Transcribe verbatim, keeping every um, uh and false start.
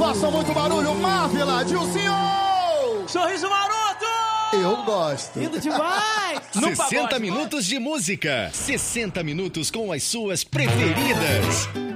Faça muito barulho, Marvila, Dilcinho! Sorriso maroto! Eu gosto. Lindo demais! sessenta minutos de música. sessenta minutos com as suas preferidas.